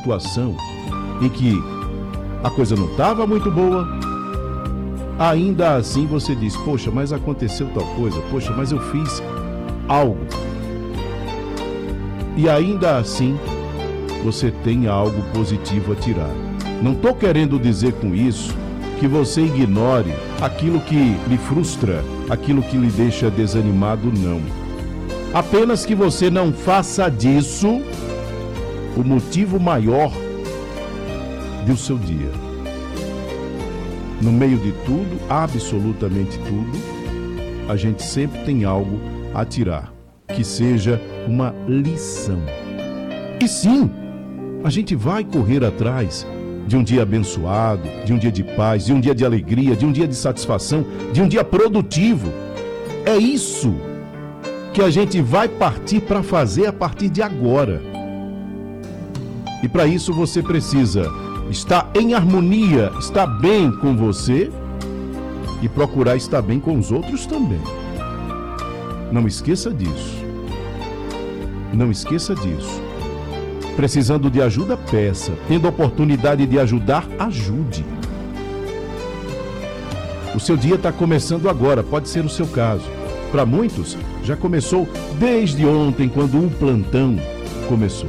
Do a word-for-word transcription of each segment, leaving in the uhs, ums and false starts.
situação em que a coisa não estava muito boa, ainda assim você diz, poxa, mas aconteceu tal coisa, poxa, mas eu fiz algo. E ainda assim você tem algo positivo a tirar. Não estou querendo dizer com isso que você ignore aquilo que lhe frustra, aquilo que lhe deixa desanimado, não. Apenas que você não faça disso o motivo maior do seu dia. No meio de tudo, absolutamente tudo, a gente sempre tem algo a tirar, que seja uma lição. E sim, a gente vai correr atrás de um dia abençoado, de um dia de paz, de um dia de alegria, de um dia de satisfação, de um dia produtivo. É isso que a gente vai partir para fazer a partir de agora. E para isso você precisa estar em harmonia, estar bem com você e procurar estar bem com os outros também. Não esqueça disso. Não esqueça disso. Precisando de ajuda, peça. Tendo oportunidade de ajudar, ajude. O seu dia está começando agora, pode ser o seu caso. Para muitos, já começou desde ontem, quando o plantão começou.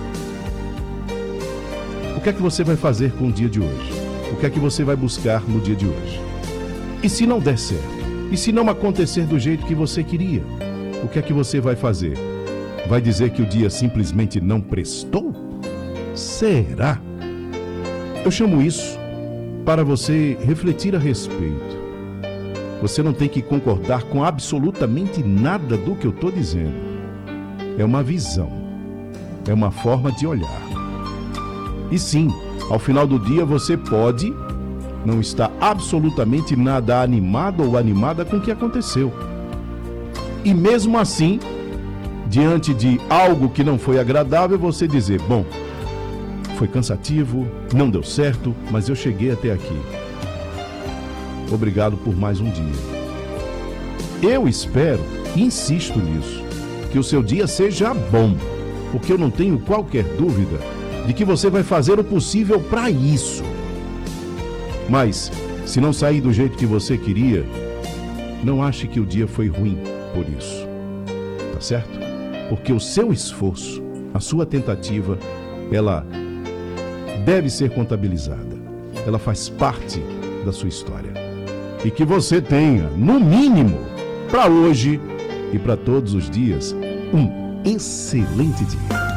O que é que você vai fazer com o dia de hoje? O que é que você vai buscar no dia de hoje? E se não der certo? E se não acontecer do jeito que você queria? O que é que você vai fazer? Vai dizer que o dia simplesmente não prestou? Será? Eu chamo isso para você refletir a respeito. Você não tem que concordar com absolutamente nada do que eu estou dizendo. É uma visão. É uma forma de olhar. E sim, ao final do dia você pode não estar absolutamente nada animado ou animada com o que aconteceu. E mesmo assim, diante de algo que não foi agradável, você dizer, bom, foi cansativo, não deu certo, mas eu cheguei até aqui. Obrigado por mais um dia. Eu espero, e insisto nisso, que o seu dia seja bom, porque eu não tenho qualquer dúvida de que você vai fazer o possível para isso. Mas, se não sair do jeito que você queria, não ache que o dia foi ruim por isso. Tá certo? Porque o seu esforço, a sua tentativa, ela deve ser contabilizada. Ela faz parte da sua história. E que você tenha, no mínimo, para hoje e para todos os dias, um excelente dia.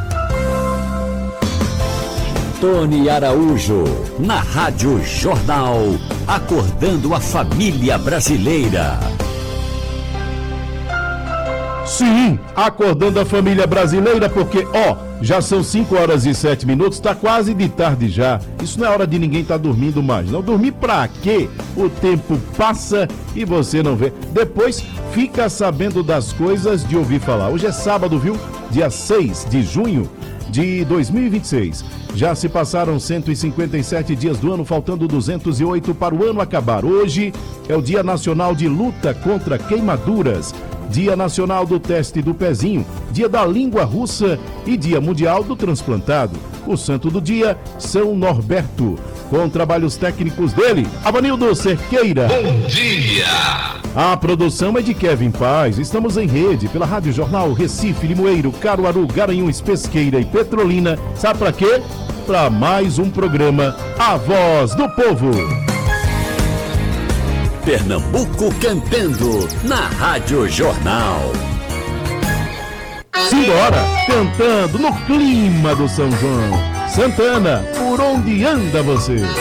Tony Araújo, na Rádio Jornal, acordando a família brasileira. Sim, acordando a família brasileira, porque, ó, já são cinco horas e sete minutos, tá quase de tarde já. Isso não é hora de ninguém tá dormindo mais, não. Dormir pra quê? O tempo passa e você não vê. Depois, fica sabendo das coisas de ouvir falar. Hoje é sábado, viu? Dia seis de junho de dois mil e vinte e seis. Já se passaram cento e cinquenta e sete dias do ano, faltando duzentos e oito para o ano acabar. Hoje é o Dia Nacional de Luta contra Queimaduras, Dia Nacional do Teste do Pezinho, Dia da Língua Russa e Dia Mundial do Transplantado. O santo do dia, São Norberto, com trabalhos técnicos dele, Avanildo Cerqueira. Bom dia! A produção é de Kevin Paz. Estamos em rede pela Rádio Jornal Recife, Limoeiro, Caruaru, Garanhuns, Pesqueira e Petrolina. Sabe pra quê? Pra mais um programa A Voz do Povo. Pernambuco cantando na Rádio Jornal. Simbora, cantando no clima do São João. Santana, por onde anda você?